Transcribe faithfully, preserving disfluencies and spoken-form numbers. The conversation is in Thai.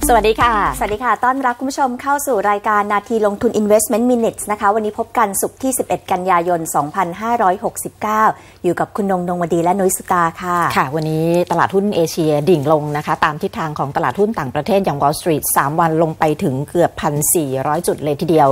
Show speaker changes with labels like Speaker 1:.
Speaker 1: สวัสดีค่ะ
Speaker 2: สวัสดีค่ะต้อนรับคุณผู้ชมเข้าสู่รายการนาทีลงทุน Investment Minutes นะคะวันนี้พบกันศุกร์ที่สิบเอ็ดกันยายนสองพันห้าร้อยหกสิบเก้าอยู่กับคุณนงนงวดีและนุ้ยสุตาค่ะ
Speaker 1: ค่ะวันนี้ตลาดหุ้นเอเชียดิ่งลงนะคะตามทิศทางของตลาดหุ้นต่างประเทศอย่าง Wall Street สามวันลงไปถึงเกือบ หนึ่งพันสี่ร้อย จุดเลยทีเดียว